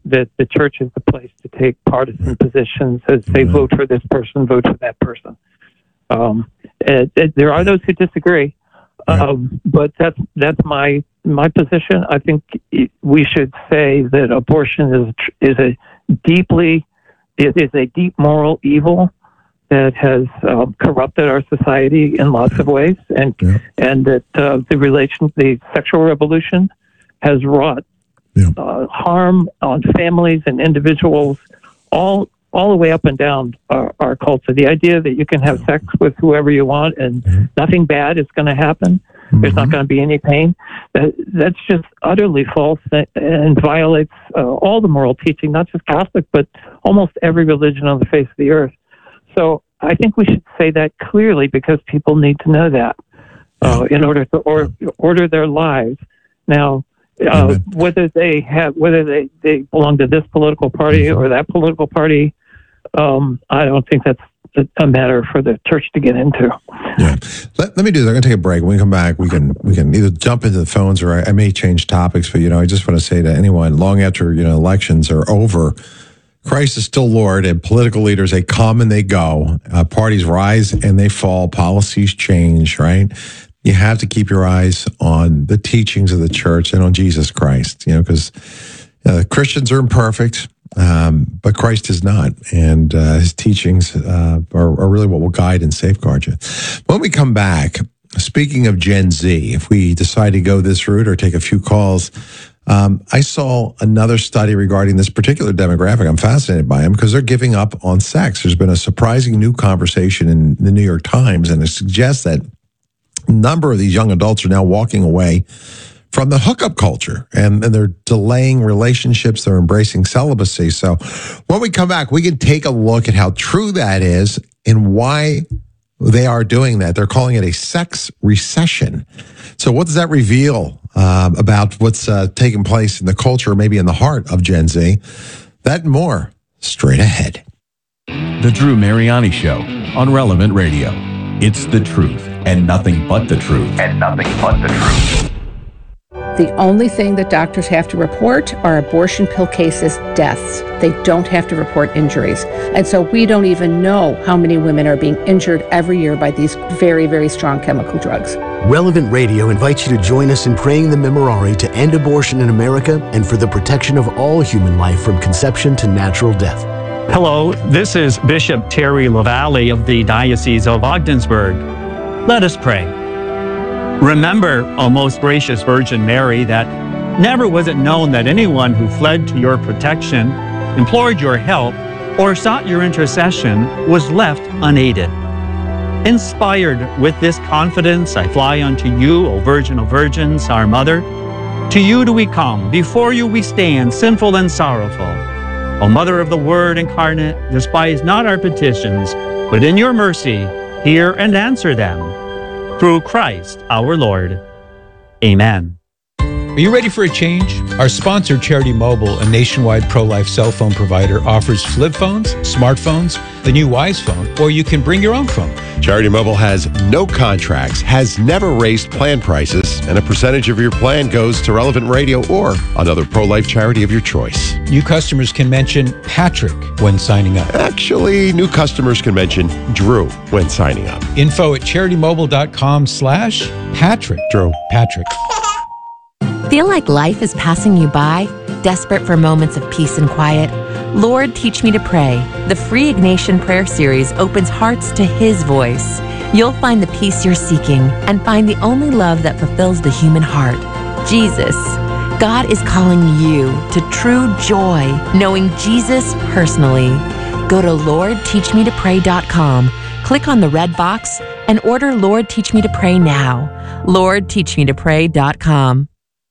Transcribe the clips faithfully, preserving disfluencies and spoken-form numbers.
that the church is the place to take partisan positions as they mm-hmm. vote for this person, vote for that person. Um, it, it, there are those who disagree, right. um, but that's that's my my position. I think we should say that abortion is is a deeply it is a deep moral evil that has uh, corrupted our society in lots of ways, and yeah. and that uh, the relation, the sexual revolution, has wrought yeah. uh, harm on families and individuals, all all the way up and down our, our culture. The idea that you can have sex with whoever you want and mm-hmm. nothing bad is going to happen. Mm-hmm. There's not going to be any pain. That, that's just utterly false and violates uh, all the moral teaching, not just Catholic, but almost every religion on the face of the earth. So I think we should say that clearly because people need to know that uh, in order to or, order their lives. Now, uh, whether they have whether they, they belong to this political party or that political party, um, I don't think that's a matter for the church to get into. Yeah. Let, let me do this. I'm going to take a break. When we come back, we can we can either jump into the phones or I, I may change topics. But, you know, I just want to say to anyone, long after, you know, elections are over, Christ is still Lord, and political leaders, they come and they go. Uh, parties rise and they fall. Policies change, right? You have to keep your eyes on the teachings of the church and on Jesus Christ, you know, because uh, Christians are imperfect. Um, but Christ is not, and uh, his teachings uh, are, are really what will guide and safeguard you. When we come back, speaking of Gen Z, if we decide to go this route or take a few calls, um, I saw another study regarding this particular demographic. I'm fascinated by them because they're giving up on sex. There's been a surprising new conversation in the New York Times, and it suggests that a number of these young adults are now walking away from the hookup culture, and, and they're delaying relationships, they're embracing celibacy. So when we come back, we can take a look at how true that is and why they are doing that. They're calling it a sex recession. So what does that reveal um, about what's uh, taking place in the culture, maybe in the heart of Gen Z? That and more, straight ahead. The Drew Mariani Show on Relevant Radio. It's the truth and nothing but the truth. And nothing but the truth. The only thing that doctors have to report are abortion pill cases, deaths. They don't have to report injuries. And so we don't even know how many women are being injured every year by these very, very strong chemical drugs. Relevant Radio invites you to join us in praying the Memorare to end abortion in America and for the protection of all human life from conception to natural death. Hello, this is Bishop Terry LaValle of the Diocese of Ogdensburg. Let us pray. Remember, O most gracious Virgin Mary, that never was it known that anyone who fled to your protection, implored your help, or sought your intercession was left unaided. Inspired with this confidence, I fly unto you, O Virgin of Virgins, our Mother. To you do we come, before you we stand, sinful and sorrowful. O Mother of the Word incarnate, despise not our petitions, but in your mercy hear and answer them. Through Christ our Lord. Amen. Are you ready for a change? Our sponsor, Charity Mobile, a nationwide pro-life cell phone provider, offers flip phones, smartphones, the new Wise phone, or you can bring your own phone. Charity Mobile has no contracts, has never raised plan prices, and a percentage of your plan goes to Relevant Radio or another pro-life charity of your choice. New customers can mention Patrick when signing up. Actually, new customers can mention Drew when signing up. Info at CharityMobile.com slash Patrick. Drew. Patrick. Feel like life is passing you by? Desperate for moments of peace and quiet? Lord, Teach Me to Pray. The free Ignatian Prayer Series opens hearts to His voice. You'll find the peace you're seeking and find the only love that fulfills the human heart, Jesus. God is calling you to true joy, knowing Jesus personally. Go to Lord Teach Me to Pray dot com, click on the red box, and order Lord Teach Me to Pray now. Lord Teach Me to Pray dot com.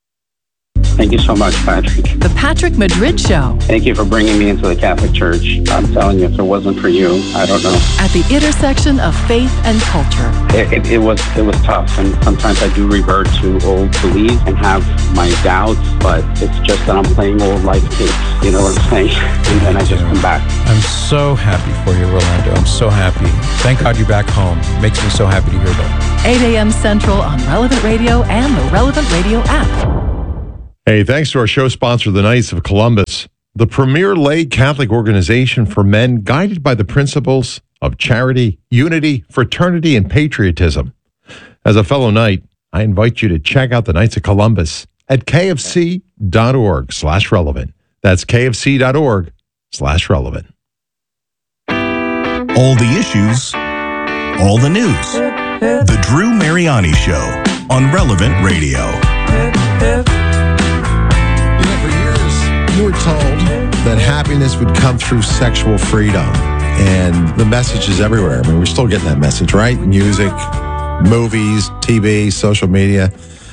Thank you so much, Patrick. The Patrick Madrid Show. Thank you for bringing me into the Catholic Church. I'm telling you, if it wasn't for you, I don't know. At the intersection of faith and culture. It, it, it was it was tough, and sometimes I do revert to old beliefs and have my doubts, but it's just that I'm playing old life tapes. You know what I'm saying? And then I just come back. I'm so happy for you, Rolando. I'm so happy. Thank God you're back home. Makes me so happy to hear that. eight a.m. Central on Relevant Radio and the Relevant Radio app. Hey, thanks to our show sponsor, the Knights of Columbus. the premier lay Catholic organization for men guided by the principles of charity, unity, fraternity, and patriotism. As a fellow knight, I invite you to check out the Knights of Columbus at kfc.org slash relevant. That's kfc.org slash relevant. All the issues, all the news. The Drew Mariani Show on Relevant Radio. Yeah, for years, you were told that happiness would come through sexual freedom. And the message is everywhere. I mean, we're still getting that message, right? Music, movies, T V, social media.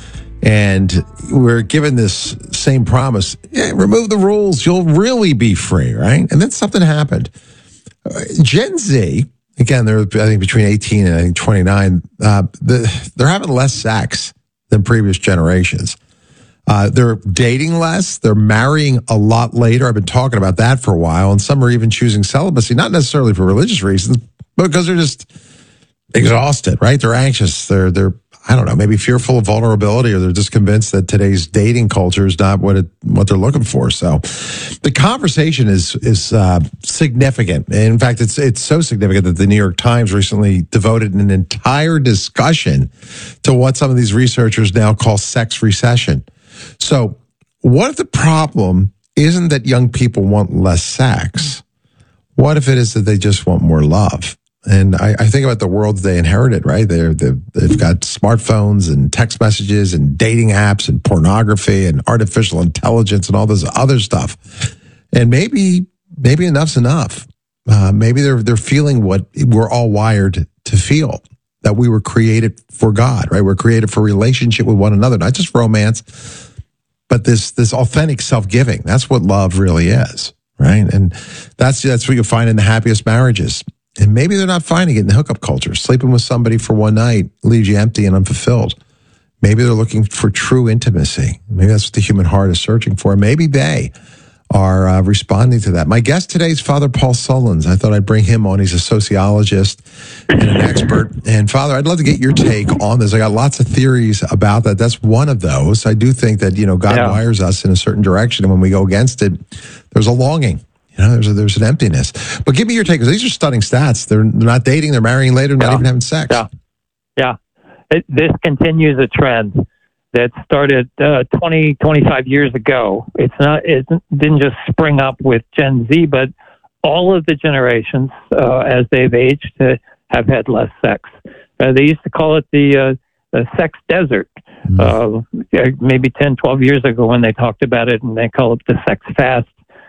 And we're given this same promise. Yeah, remove the rules. You'll really be free, right? And then something happened. Uh, Gen Z, again, they're, I think, between eighteen and I think twenty-nine. Uh, the, they're having less sex than previous generations. Uh, they're dating less. They're marrying a lot later. I've been talking about that for a while. And some are even choosing celibacy, not necessarily for religious reasons, but because they're just exhausted, right? They're anxious. They're, they're, I don't know, maybe fearful of vulnerability, or they're just convinced that today's dating culture is not what it, what they're looking for. So the conversation is, is, uh, significant. In fact, it's, it's so significant that the New York Times recently devoted an entire discussion to what some of these researchers now call sex recession. So what if the problem isn't that young people want less sex? What if it is that they just want more love? And I, I think about the world they inherited, right? They're, they've, they've got smartphones and text messages and dating apps and pornography and artificial intelligence and all this other stuff. And maybe, maybe enough's enough. Uh, maybe they're, they're feeling what we're all wired to feel, that we were created for God, right? We're created for relationship with one another, not just romance, but this, this authentic self-giving. That's what love really is, right? And that's, that's what you'll find in the happiest marriages. And maybe they're not finding it in the hookup culture. Sleeping with somebody for one night leaves you empty and unfulfilled. Maybe they're looking for true intimacy. Maybe that's what the human heart is searching for. Maybe they are uh, responding to that. My guest today is Father Paul Sullins. I thought I'd bring him on. He's a sociologist and an expert. And Father, I'd love to get your take on this. I got lots of theories about that. That's one of those. I do think that, you know, God yeah. wires us in a certain direction. And when we go against it, there's a longing. You know, there's a, there's an emptiness. But give me your take, because these are stunning stats. They're, they're not dating, they're marrying later, not yeah. even having sex. Yeah, yeah. It, this continues a trend that started uh, twenty, twenty-five years ago. It's not, it didn't just spring up with Gen Z, but all of the generations uh, as they've aged uh, have had less sex. Uh, they used to call it the, uh, the sex desert. Mm. Uh, maybe ten, twelve years ago when they talked about it, and they call it the sex fast.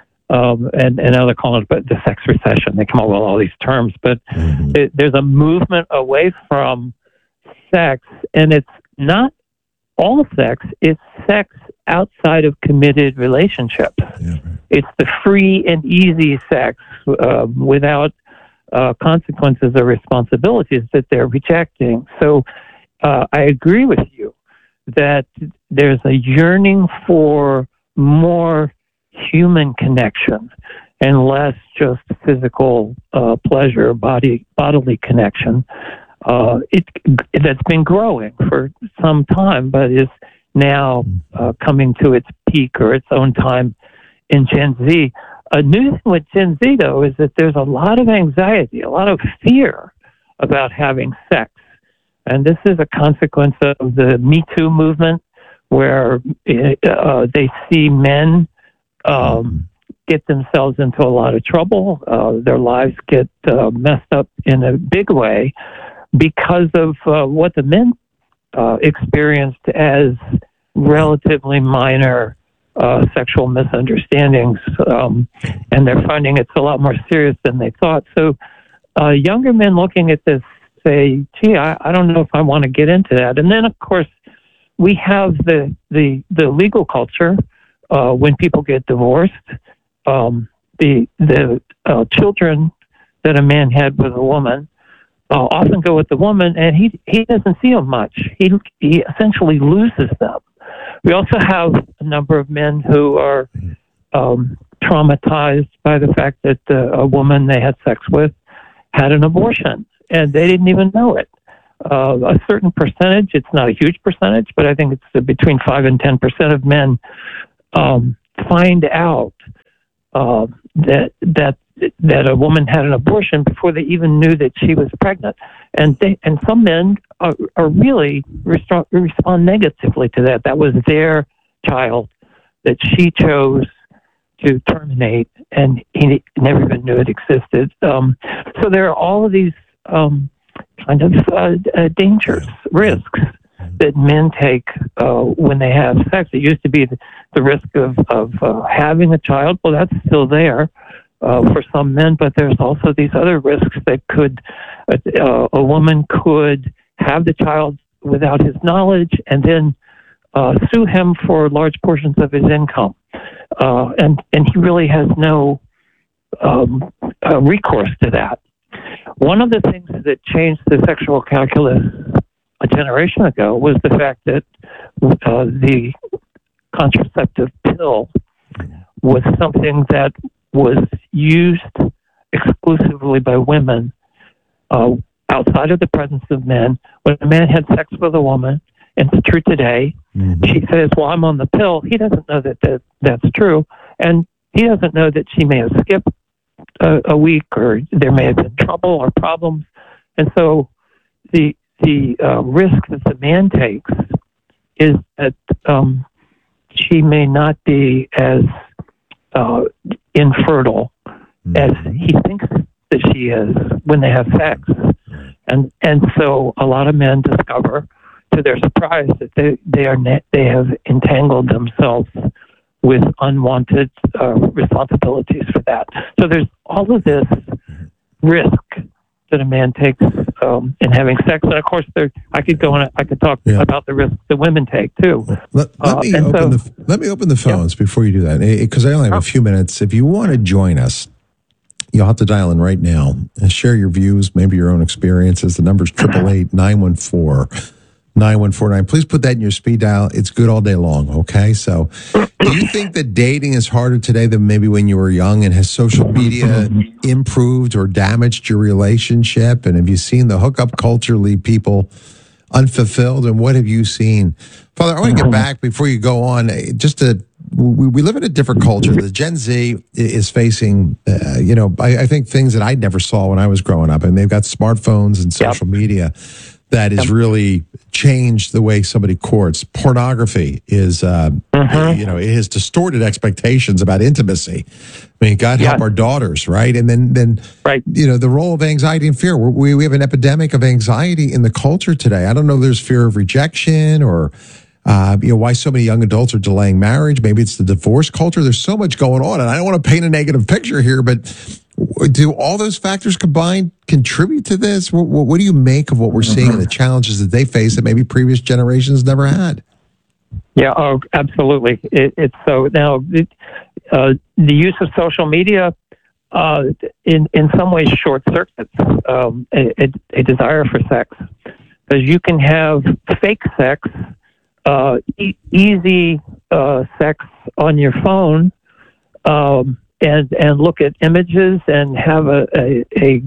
Um, and, and now they're calling it the sex recession. They come up with all these terms, but mm-hmm. it, there's a movement away from sex, and it's not all sex. It's sex outside of committed relationships. Yeah. It's the free and easy sex uh, without uh, consequences or responsibilities that they're rejecting. So uh, I agree with you that there's a yearning for more human connection and less just physical uh, pleasure, body bodily connection. Uh, it that's been growing for some time, but is now uh, coming to its peak or its own time in Gen Z. A new thing with Gen Z, though, is that there's a lot of anxiety, a lot of fear about having sex, and this is a consequence of the Me Too movement, where uh, they see men Um, get themselves into a lot of trouble. Uh, their lives get uh, messed up in a big way because of uh, what the men uh, experienced as relatively minor uh, sexual misunderstandings, um, and they're finding it's a lot more serious than they thought. So uh, younger men looking at this say, gee, I, I don't know if I want to get into that. And then, of course, we have the, the, the legal culture. Uh, when people get divorced, um, the the uh, children that a man had with a woman uh, often go with the woman, and he he doesn't see them much. He he essentially loses them. We also have a number of men who are um, traumatized by the fact that uh, a woman they had sex with had an abortion, and they didn't even know it. Uh, a certain percentage, it's not a huge percentage, but I think it's between five and ten percent of men Um, find out uh, that that that a woman had an abortion before they even knew that she was pregnant, and they and some men are, are really respond, respond negatively to that. That was their child that she chose to terminate, and he never even knew it existed. Um, so there are all of these um, kind of uh, uh, dangers, risks that men take uh, when they have sex. It used to be the, the risk of, of uh, having a child. Well, that's still there uh, for some men, but there's also these other risks that could, uh, a woman could have the child without his knowledge and then uh, sue him for large portions of his income. Uh, and, and he really has no um, uh, recourse to that. One of the things that changed the sexual calculus a generation ago was the fact that uh, the contraceptive pill was something that was used exclusively by women uh, outside of the presence of men. When a man had sex with a woman, and it's true today, mm-hmm. she says, well, I'm on the pill. He doesn't know that, that that's true. And he doesn't know that she may have skipped a, a week, or there may have been trouble or problems. And so the the uh, risk that the man takes is that um, she may not be as uh, infertile mm-hmm. as he thinks that she is when they have sex. And and so a lot of men discover, to their surprise, that they they are ne- they have entangled themselves with unwanted uh, responsibilities for that. So there's all of this risk that a man takes um, in having sex, and of course, there I could go and I could talk yeah. about the risks that women take too. Let, let uh, me open so, the let me open the phones yeah. before you do that, because I only have a few minutes. If you want to join us, you'll have to dial in right now and share your views, maybe your own experiences. The number's triple eight nine one four nine one four nine. Please put that in your speed dial. It's good all day long. Okay, so do you think that dating is harder today than maybe when you were young? And has social media improved or damaged your relationship? And have you seen the hookup culture leave people unfulfilled? And what have you seen? Father, I want to get back before you go on. Just to, we, we live in a different culture. The Gen Z is facing, uh, you know, I, I think things that I never saw when I was growing up. And they've got smartphones and social yep. media that has really changed the way somebody courts. Pornography is, uh, mm-hmm. you know, it has distorted expectations about intimacy. I mean, God help yeah. our daughters, right? And then, then, right. you know, the role of anxiety and fear. We we have an epidemic of anxiety in the culture today. I don't know if there's fear of rejection or, uh, you know, why so many young adults are delaying marriage. Maybe it's the divorce culture. There's so much going on, and I don't want to paint a negative picture here, but do all those factors combined contribute to this? What, what, what do you make of what we're seeing and the challenges that they face that maybe previous generations never had? Yeah, oh, absolutely. It, it's so now it, uh, the use of social media uh, in in some ways short circuits um, a, a desire for sex, because you can have fake sex, uh, e- easy uh, sex on your phone. Um, And, and look at images and have a a, a,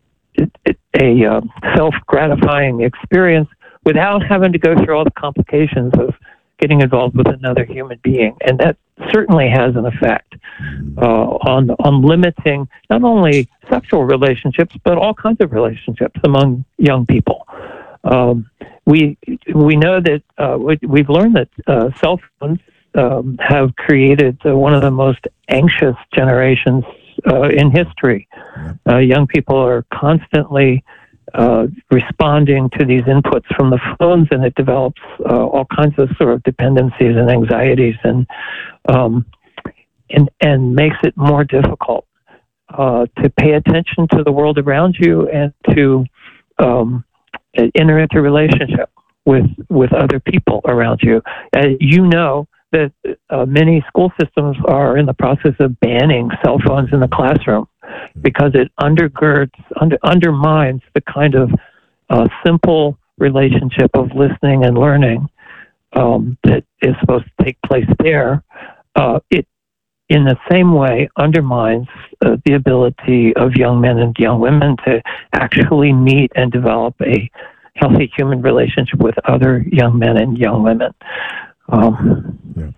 a, a uh, self-gratifying experience without having to go through all the complications of getting involved with another human being. And that certainly has an effect uh, on on limiting not only sexual relationships, but all kinds of relationships among young people. Um, we we know that uh, we, we've learned that uh, cell phones Um, have created uh, one of the most anxious generations uh, in history. Uh, young people are constantly uh, responding to these inputs from the phones, and it develops uh, all kinds of sort of dependencies and anxieties, and um, and and makes it more difficult uh, to pay attention to the world around you and to um, enter into relationship with with other people around you. Uh, you know. that uh, many school systems are in the process of banning cell phones in the classroom because it undergirds, under, undermines the kind of uh, simple relationship of listening and learning um, that is supposed to take place there. Uh, it, in the same way, undermines uh, the ability of young men and young women to actually meet and develop a healthy human relationship with other young men and young women. Um, yeah.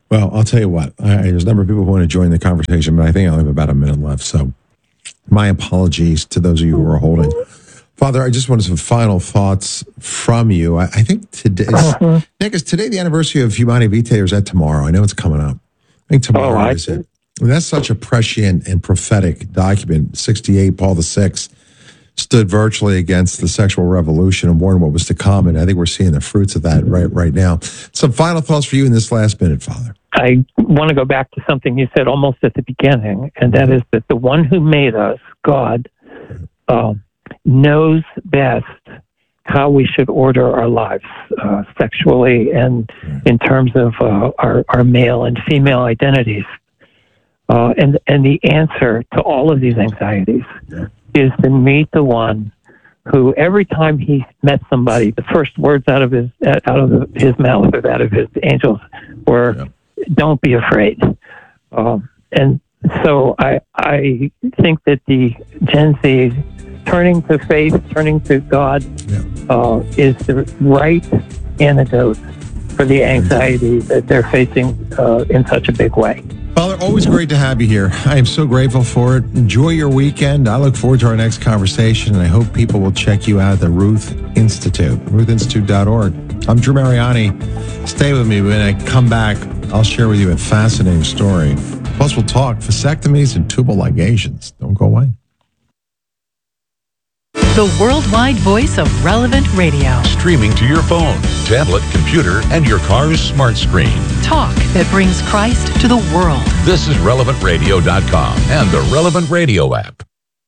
Well, I'll tell you what. I, there's a number of people who want to join the conversation, but I think I only have about a minute left. So my apologies to those of you who are holding. Father, I just wanted some final thoughts from you. I, I think today, uh-huh. Nick, is today the anniversary of Humanae Vitae, or is that tomorrow? I know it's coming up. I think tomorrow oh, I, is it. I mean, that's such a prescient and prophetic document. sixty-eight, Paul the Sixth stood virtually against the sexual revolution and warned what was to come, and I think we're seeing the fruits of that right right now. Some final thoughts for you in this last minute, Father. I want to go back to something you said almost at the beginning, and that is that the one who made us, God, uh, knows best how we should order our lives uh, sexually and in terms of uh, our, our male and female identities. Uh, and, and the answer to all of these anxieties yeah. is to meet the one who every time he met somebody, the first words out of his out of his mouth or out of his angels were, yeah. "Don't be afraid." Um, and so I I think that the Gen Z turning to faith, turning to God, yeah. uh, is the right antidote for the anxiety that they're facing uh, in such a big way. Father, always great to have you here. I am so grateful for it. Enjoy your weekend. I look forward to our next conversation, and I hope people will check you out at the Ruth Institute, ruth institute dot org. I'm Drew Mariani. Stay with me. When I come back, I'll share with you a fascinating story. Plus, we'll talk vasectomies and tubal ligations. Don't go away. The worldwide voice of Relevant Radio. Streaming to your phone, tablet, computer, and your car's smart screen. Talk that brings Christ to the world. This is relevant radio dot com and the Relevant Radio app.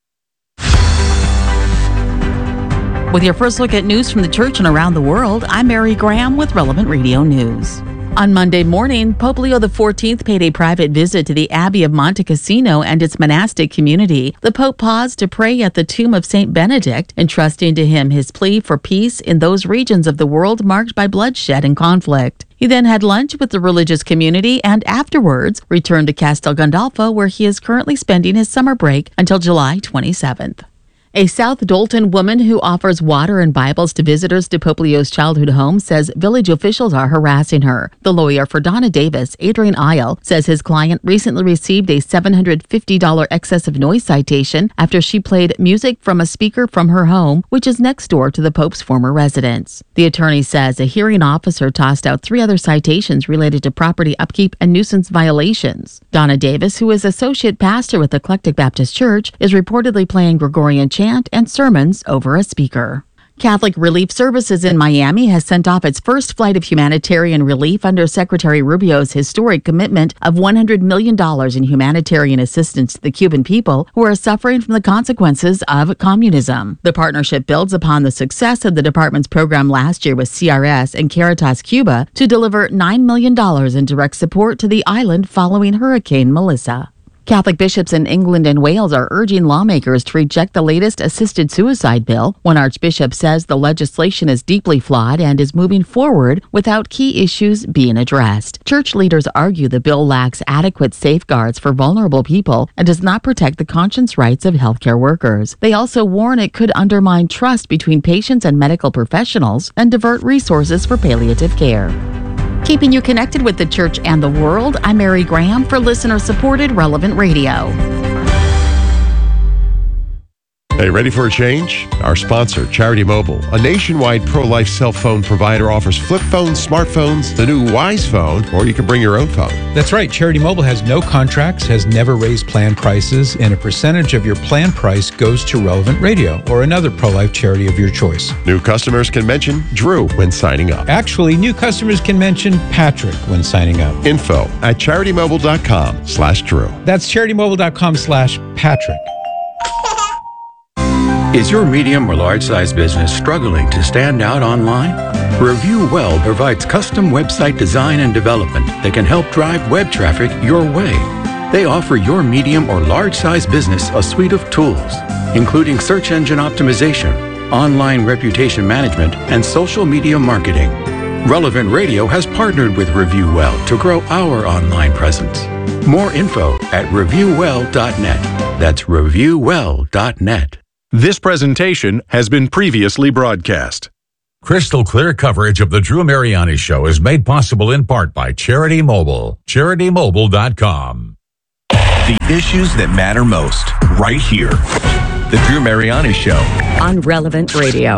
With your first look at news from the church and around the world, I'm Mary Graham with Relevant Radio News. On Monday morning, Pope Leo the fourteenth paid a private visit to the Abbey of Monte Cassino and its monastic community. The Pope paused to pray at the tomb of Saint Benedict, entrusting to him his plea for peace in those regions of the world marked by bloodshed and conflict. He then had lunch with the religious community and afterwards returned to Castel Gandolfo, where he is currently spending his summer break until July twenty-seventh. A South Dolton woman who offers water and Bibles to visitors to Pope Leo's childhood home says village officials are harassing her. The lawyer for Donna Davis, Adrian Isle, says his client recently received a seven hundred fifty dollars excessive noise citation after she played music from a speaker from her home, which is next door to the Pope's former residence. The attorney says a hearing officer tossed out three other citations related to property upkeep and nuisance violations. Donna Davis, who is associate pastor with Eclectic Baptist Church, is reportedly playing Gregorian chant and sermons over a speaker. Catholic Relief Services in Miami has sent off its first flight of humanitarian relief under Secretary Rubio's historic commitment of one hundred million dollars in humanitarian assistance to the Cuban people who are suffering from the consequences of communism. The partnership builds upon the success of the department's program last year with C R S and Caritas Cuba to deliver nine million dollars in direct support to the island following Hurricane Melissa. Catholic bishops in England and Wales are urging lawmakers to reject the latest assisted suicide bill. One archbishop says the legislation is deeply flawed and is moving forward without key issues being addressed. Church leaders argue the bill lacks adequate safeguards for vulnerable people and does not protect the conscience rights of healthcare workers. They also warn it could undermine trust between patients and medical professionals and divert resources for palliative care. Keeping you connected with the church and the world, I'm Mary Graham for listener-supported Relevant Radio. Hey, ready for a change? Our sponsor, Charity Mobile, a nationwide pro-life cell phone provider, offers flip phones, smartphones, the new Wise Phone, or you can bring your own phone. That's right. Charity Mobile has no contracts, has never raised plan prices, and a percentage of your plan price goes to Relevant Radio or another pro-life charity of your choice. New customers can mention Drew when signing up. Actually, new customers can mention Patrick when signing up. Info at charitymobile.com slash Drew. That's charitymobile.com slash Patrick. Is your medium or large size business struggling to stand out online? Review Well provides custom website design and development that can help drive web traffic your way. They offer your medium or large size business a suite of tools, including search engine optimization, online reputation management, and social media marketing. Relevant Radio has partnered with Review Well to grow our online presence. More info at review well dot net. That's review well dot net. This presentation has been previously broadcast. Crystal clear coverage of the Drew Mariani Show is made possible in part by Charity Mobile. charity mobile dot com. The issues that matter most, right here. The Drew Mariani Show. On Relevant Radio.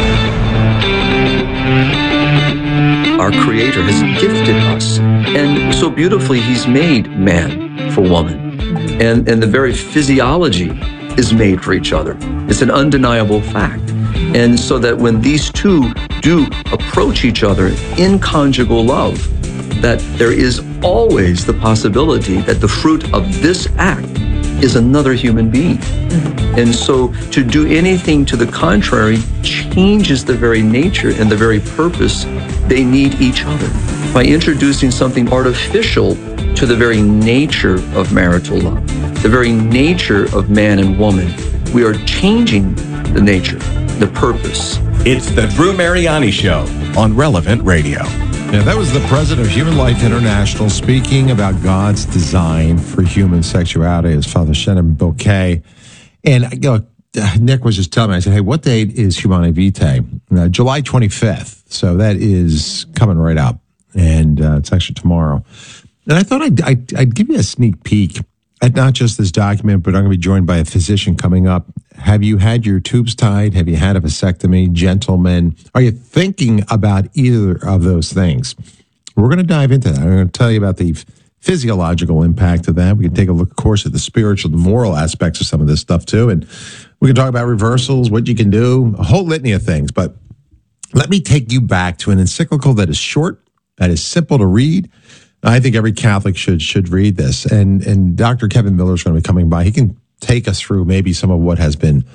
Our Creator has gifted us, and so beautifully He's made man for woman. And, and the very physiology is made for each other. It's an undeniable fact. And so that when these two do approach each other in conjugal love, that there is always the possibility that the fruit of this act is another human being. Mm-hmm. And so to do anything to the contrary changes the very nature and the very purpose. They need each other. By introducing something artificial to the very nature of marital love, the very nature of man and woman, we are changing the nature, the purpose. It's the Drew Mariani Show on Relevant Radio. Yeah, that was the president of Human Life International speaking about God's design for human sexuality as Father Shannon Bouquet. And you know, Nick was just telling me, I said, hey, what date is Humanae Vitae? Uh, July twenty-fifth. So that is coming right up. And uh, it's actually tomorrow. And I thought I'd, I'd, I'd give you a sneak peek at not just this document, but I'm going to be joined by a physician coming up. Have you had your tubes tied? Have you had a vasectomy? Gentlemen, are you thinking about either of those things? We're going to dive into that. I'm going to tell you about the physiological impact of that. We can take a look, of course, at the spiritual, the moral aspects of some of this stuff, too. And we can talk about reversals, what you can do, a whole litany of things. But let me take you back to an encyclical that is short, that is simple to read. I think every Catholic should should read this. And and Doctor Kevin Miller is going to be coming by. He can take us through maybe some of what has been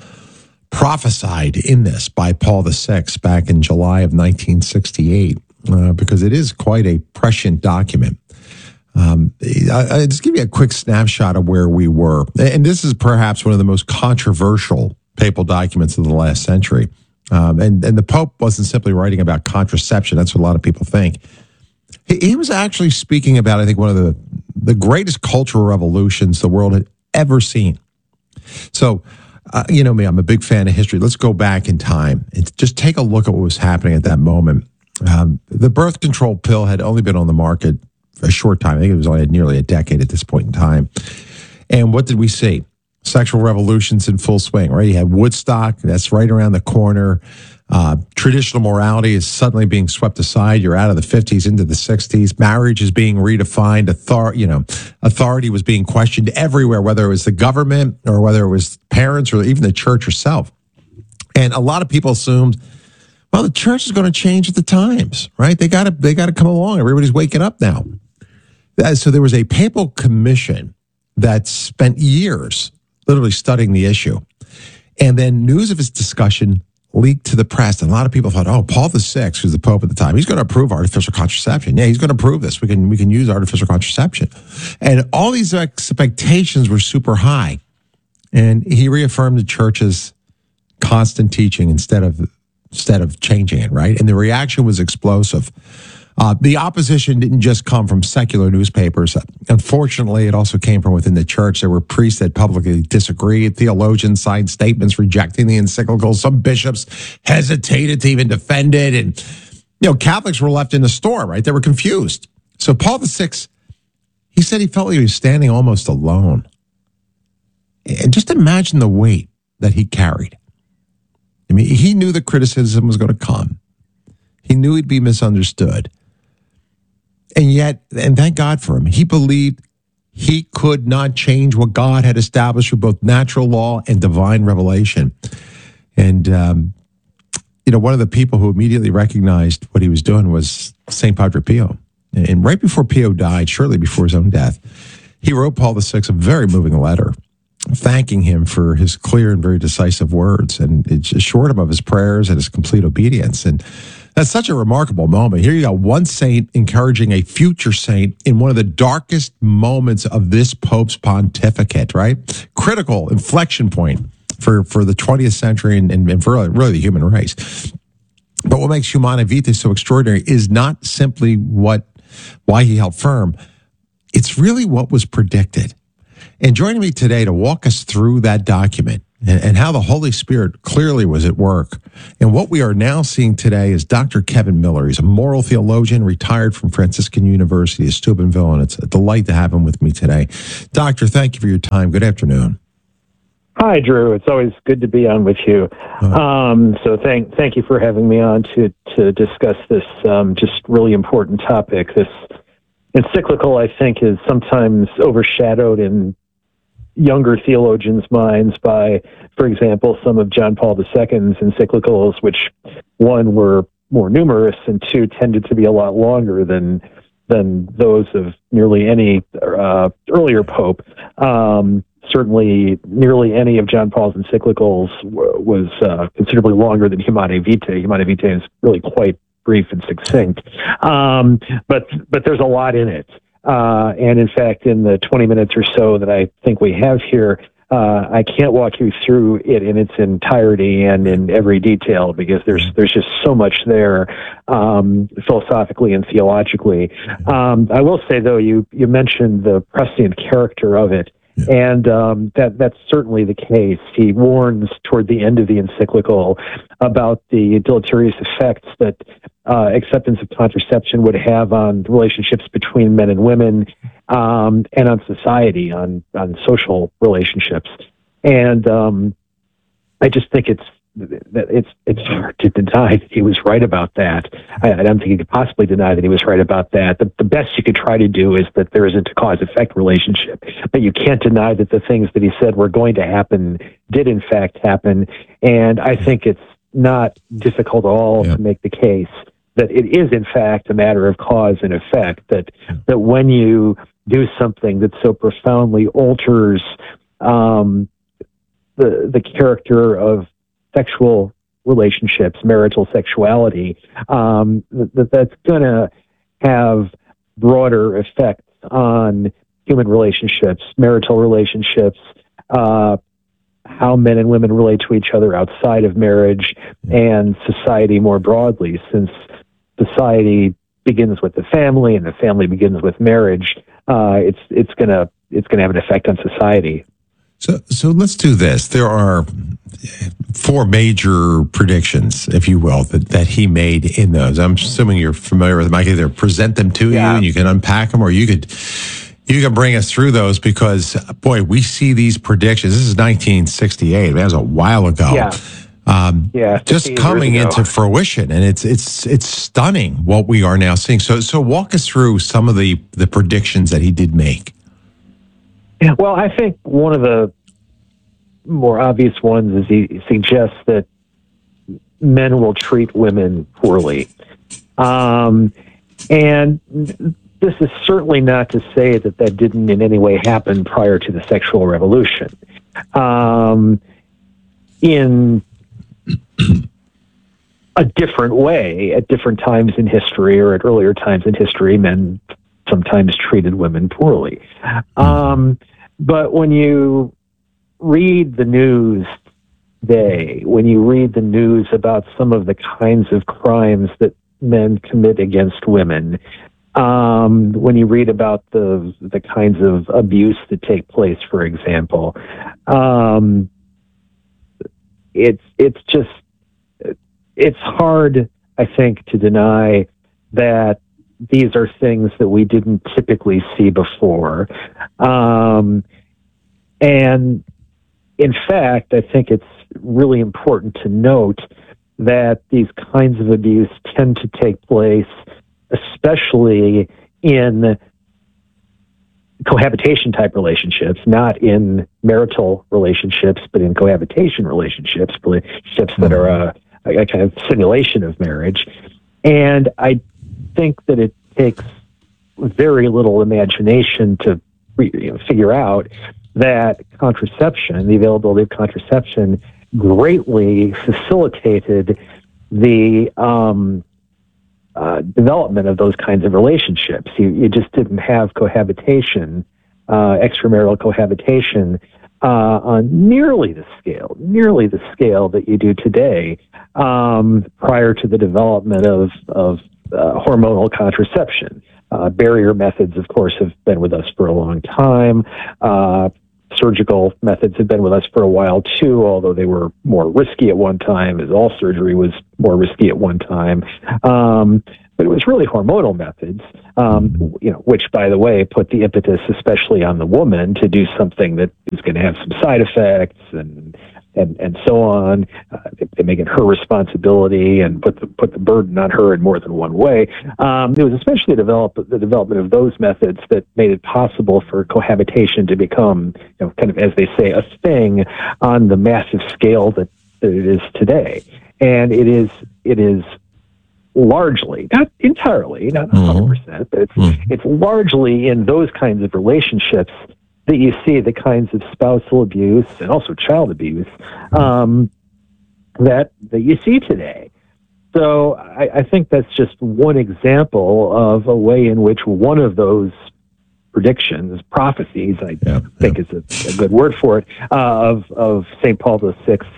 prophesied in this by Paul the Sixth back in July of nineteen sixty-eight, uh, because it is quite a prescient document. Um, I, I just give you a quick snapshot of where we were. And this is perhaps one of the most controversial papal documents of the last century. Um, and, and the Pope wasn't simply writing about contraception. That's what a lot of people think. He, he was actually speaking about, I think, one of the, the greatest cultural revolutions the world had ever seen. So, uh, you know me, I'm a big fan of history. Let's go back in time and just take a look at what was happening at that moment. Um, the birth control pill had only been on the market for a short time. I think it was only nearly a decade at this point in time. And what did we see? Sexual revolutions in full swing, right? You had Woodstock, that's right around the corner. Uh, traditional morality is suddenly being swept aside. You're out of the fifties into the sixties. Marriage is being redefined. Author- you know, authority was being questioned everywhere, whether it was the government or whether it was parents or even the church herself. And a lot of people assumed, well, the church is going to change at the times, right? They got to they got to come along. Everybody's waking up now. So there was a papal commission that spent years literally studying the issue. And then news of its discussion leaked to the press. And a lot of people thought, oh, Paul the Sixth, who's the Pope at the time, he's going to approve artificial contraception. Yeah, he's going to approve this. We can we can use artificial contraception. And all these expectations were super high. And he reaffirmed the church's constant teaching instead of instead of changing it, right? And the reaction was explosive. Uh, the opposition didn't just come from secular newspapers. Unfortunately, it also came from within the church. There were priests that publicly disagreed. Theologians signed statements rejecting the encyclical. Some bishops hesitated to even defend it. And, you know, Catholics were left in the storm, right? They were confused. So Paul the Sixth, he said he felt like he was standing almost alone. And just imagine the weight that he carried. I mean, he knew the criticism was going to come. He knew he'd be misunderstood. And yet, and thank God for him, he believed he could not change what God had established through both natural law and divine revelation. And, um, you know, one of the people who immediately recognized what he was doing was Saint Padre Pio. And right before Pio died, shortly before his own death, he wrote Paul the Sixth a very moving letter, thanking him for his clear and very decisive words. And it assured him of his prayers and his complete obedience. And that's such a remarkable moment. Here you got one saint encouraging a future saint in one of the darkest moments of this Pope's pontificate, right? Critical inflection point for, for the twentieth century and, and for really, really the human race. But what makes Humanae Vitae so extraordinary is not simply what why he held firm. It's really what was predicted. And joining me today to walk us through that document and, and how the Holy Spirit clearly was at work. And what we are now seeing today is Doctor Kevin Miller. He's a moral theologian, retired from Franciscan University of Steubenville, and it's a delight to have him with me today. Doctor, thank you for your time. Good afternoon. Hi, Drew. It's always good to be on with you. Um, so thank thank you for having me on to to discuss this um, just really important topic. This encyclical, I think, is sometimes overshadowed in younger theologians' minds by, for example, some of John Paul the Second's encyclicals, which, one, were more numerous, and two, tended to be a lot longer than than those of nearly any uh, earlier pope. Um, Certainly, nearly any of John Paul's encyclicals w- was uh, considerably longer than Humanae Vitae. Humanae Vitae is really quite brief and succinct, um, but but there's a lot in it. Uh, and in fact, in the twenty minutes or so that I think we have here, uh, I can't walk you through it in its entirety and in every detail because there's there's just so much there, um, philosophically and theologically. Um, I will say, though, you you mentioned the prescient character of it. And um, that that's certainly the case. He warns toward the end of the encyclical about the deleterious effects that uh, acceptance of contraception would have on relationships between men and women, um, and on society, on on social relationships. And um, I just think it's that it's it's hard to deny that he was right about that. I, I don't think you could possibly deny that he was right about that. The, the best you could try to do is that there isn't a cause-effect relationship, but you can't deny that the things that he said were going to happen did in fact happen. And I think it's not difficult at all yeah. to make the case that it is in fact a matter of cause and effect. That that when you do something that so profoundly alters um, the the character of sexual relationships, marital sexuality, um, that that's going to have broader effects on human relationships, marital relationships, uh, how men and women relate to each other outside of marriage, and society more broadly, since society begins with the family and the family begins with marriage. Uh, it's it's gonna it's gonna have an effect on society. So, so let's do this. There are four major predictions, if you will, that, that he made in those. I'm assuming you're familiar with them. I can either present them to yeah. you and you can unpack them, or you could you can bring us through those because, boy, we see these predictions. This is nineteen sixty-eight. That was a while ago. Yeah. Um, yeah, just coming into fruition, and it's it's it's stunning what we are now seeing. So, so walk us through some of the the predictions that he did make. Yeah, well, I think one of the more obvious ones is he suggests that men will treat women poorly. Um, and this is certainly not to say that that didn't in any way happen prior to the sexual revolution. Um, in a different way, at different times in history or at earlier times in history, men sometimes treated women poorly. Um, but when you read the news today, when you read the news about some of the kinds of crimes that men commit against women, um, when you read about the the kinds of abuse that take place, for example, um, it's it's just it's hard, I think, to deny that these are things that we didn't typically see before. Um, and in fact, I think it's really important to note that these kinds of abuse tend to take place, especially in cohabitation type relationships, not in marital relationships, but in cohabitation relationships, relationships that are a, a kind of simulation of marriage. And I think that it takes very little imagination to you know, figure out that contraception, the availability of contraception, greatly facilitated the um, uh, development of those kinds of relationships. You, you just didn't have cohabitation, uh, extramarital cohabitation, uh, on nearly the scale, nearly the scale that you do today, um, prior to the development of, of uh, hormonal contraception. Uh, barrier methods, of course, have been with us for a long time. Uh, surgical methods had been with us for a while too, although they were more risky at one time, as all surgery was more risky at one time. Um, but it was really hormonal methods, um, you know, which, by the way, put the impetus, especially on the woman, to do something that is going to have some side effects and and and so on. Uh, they make it her responsibility and put the put the burden on her in more than one way. Um, it was especially develop, the development of those methods that made it possible for cohabitation to become, you know, kind of, as they say, a thing on the massive scale that, that it is today. And it is it is largely, not entirely, not one hundred percent, but it's mm-hmm. it's largely in those kinds of relationships that you see the kinds of spousal abuse and also child abuse um, that that you see today. So I, I think that's just one example of a way in which one of those predictions, prophecies, I yeah, think yeah. is a, a good word for it, uh, of of Saint Paul the Sixth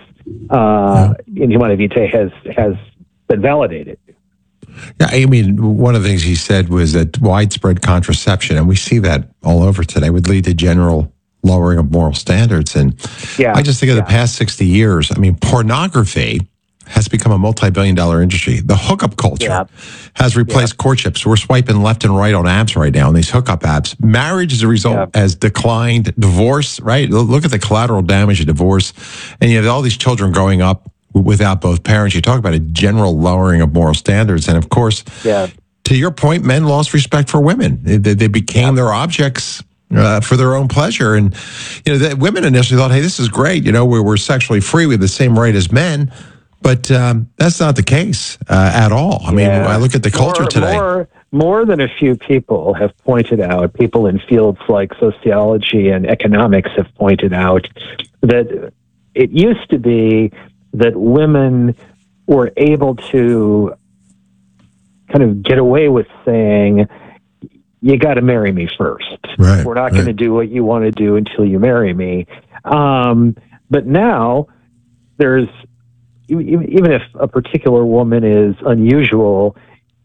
uh, yeah. in Humanae Vitae has has been validated. Yeah, I mean, one of the things he said was that widespread contraception, and we see that all over today, would lead to general lowering of moral standards. And yeah, I just think of yeah. the past sixty years, I mean, pornography has become a multi-billion dollar industry. The hookup culture yeah. has replaced yeah. courtships. We're swiping left and right on apps right now, on these hookup apps. Marriage, as a result, yeah. has declined. Divorce, right? Look at the collateral damage of divorce. And you have all these children growing up without both parents. You talk about a general lowering of moral standards. And of course, yeah. to your point, men lost respect for women. They, they became yeah. their objects uh, for their own pleasure. And, you know, the women initially thought, hey, this is great. You know, we're, we're sexually free. We have the same right as men. But um, that's not the case uh, at all. I mean, yeah. I look at the culture more, today. More, more than a few people have pointed out, people in fields like sociology and economics have pointed out that it used to be that women were able to kind of get away with saying, you got to marry me first. Right, We're not right. going to do what you want to do until you marry me. Um, but now there's, even if a particular woman is unusual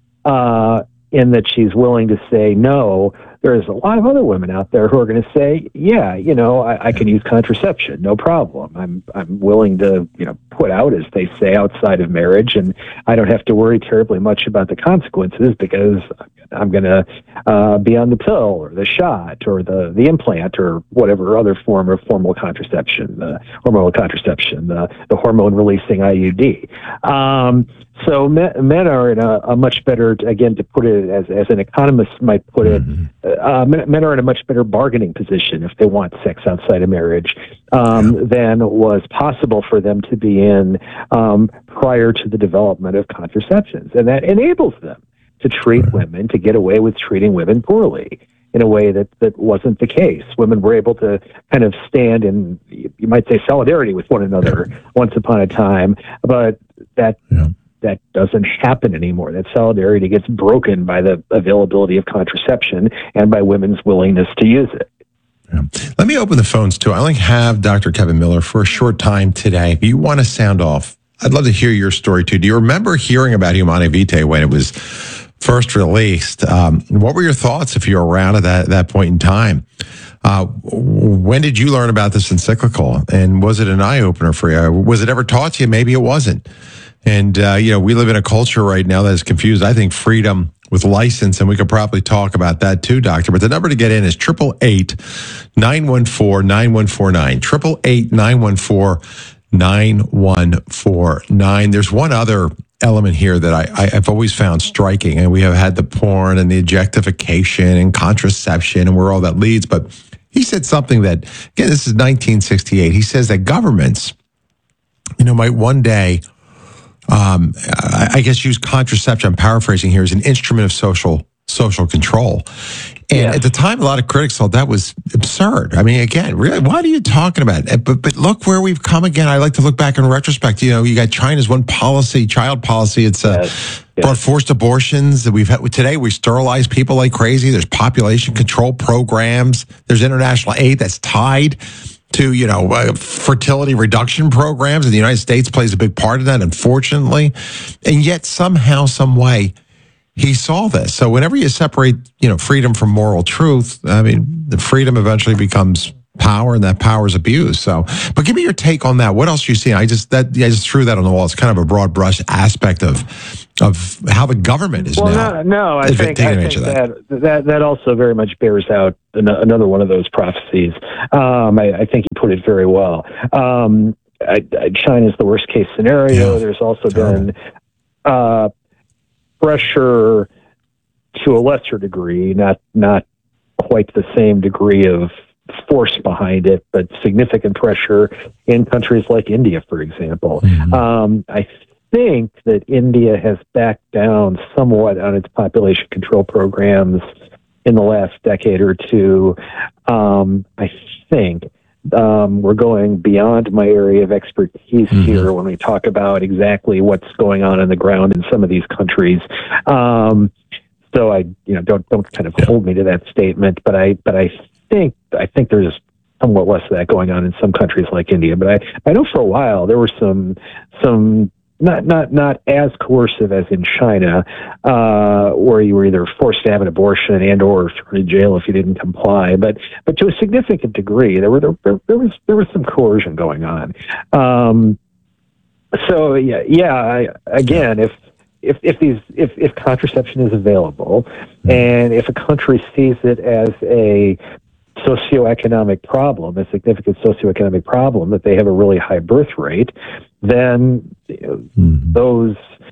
uh, in that she's willing to say no, there's a lot of other women out there who are going to say, yeah, you know, I, I can use contraception, no problem. I'm I'm willing to, you know, put out, as they say, outside of marriage, and I don't have to worry terribly much about the consequences because I'm going to uh, be on the pill or the shot or the, the implant or whatever other form of hormonal contraception, the hormonal contraception, the, the hormone-releasing I U D. Um, so men, men are in a, a much better, again, to put it as, as an economist might put it, uh, men, men are in a much better bargaining position if they want sex outside of marriage um, than was possible for them to be in um, prior to the development of contraceptions. And that enables them to treat women, to get away with treating women poorly in a way that, that wasn't the case. Women were able to kind of stand in, you might say, solidarity with one another yeah. once upon a time, but that yeah. that doesn't happen anymore. That solidarity gets broken by the availability of contraception and by women's willingness to use it. Yeah. Let me open the phones, too. I only have Doctor Kevin Miller for a short time today. If you want to sound off, I'd love to hear your story, too. Do you remember hearing about Humanae Vitae when it was first released? Um, what were your thoughts if you were around at that, that point in time? Uh, when did you learn about this encyclical? And was it an eye-opener for you? Was it ever taught to you? Maybe it wasn't. And, uh, you know, we live in a culture right now that is confused, I think, freedom with license, and we could probably talk about that too, Doctor. But the number to get in is eight eight eight, nine one four, nine one four nine, eight eight eight, nine one four, nine one four nine. There's one other element here that I, I, I've always found striking, and we have had the porn and the objectification and contraception and where all that leads. But he said something that, again, this is nineteen sixty-eight. He says that governments, you know, might one day, um, I, I guess, use contraception, I'm paraphrasing here, as an instrument of social social control. And yes. at the time, a lot of critics thought that was absurd. I mean, again, really, what are you talking about? But but look where we've come again. I like to look back in retrospect. You know, you got China's one policy, child policy. It's uh, yes. Yes. brought forced abortions. We've had, today we sterilize people like crazy. There's population control programs. There's international aid that's tied to, you know, uh, fertility reduction programs. And the United States plays a big part of that, unfortunately. And yet somehow, some way, he saw this. So whenever you separate, you know, freedom from moral truth, I mean, the freedom eventually becomes power, and that power is abused. So, but give me your take on that. What else are you seeing? I just that yeah, I just threw that on the wall. It's kind of a broad brush aspect of of how the government is well, now. No, no I think, I think that. that that that also very much bears out an, another one of those prophecies. Um, I, I think you put it very well. Um, I, I, China's the worst case scenario. Yeah, There's also terrible. been uh, pressure to a lesser degree, not not quite the same degree of force behind it, but significant pressure in countries like India, for example. Mm-hmm. Um, I think that India has backed down somewhat on its population control programs in the last decade or two. Um, I think um, we're going beyond my area of expertise mm-hmm. here when we talk about exactly what's going on on the ground in some of these countries. Um, so I, you know, don't don't kind of hold me to that statement, but I, but I. think I think there's somewhat less of that going on in some countries like India, but I, I know for a while there were some some not not not as coercive as in China, uh, where you were either forced to have an abortion and or thrown in jail if you didn't comply. But but to a significant degree, there were there, there was there was some coercion going on. Um, so yeah yeah I, again if. If if these if, if contraception is available, and if a country sees it as a socioeconomic problem, a significant socioeconomic problem, that they have a really high birth rate, then you know, mm-hmm. those